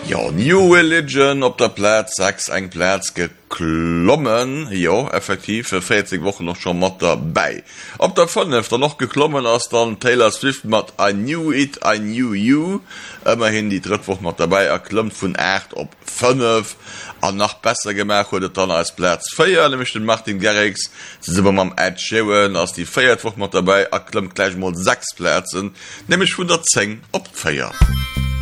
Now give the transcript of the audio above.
Ja, New Religion op der Platz 6 eng Platz geklommen. Ja, effektiv für 40 Wochen noch schon mat dabei. Op der 5 noch geklommen als dann Taylor Swift mat I Knew It, I Knew You. Immerhin die drittwoch mat dabei erklimmt vun 8 op 5. An nach besser gemacht wurde dann als Platz 4, nämlich den Martin Garrix. Sie sind beim Ed Sheeran als die 4woch mat dabei erklimmt gleich mal 6 Plätzen, nämlich 110 op 4.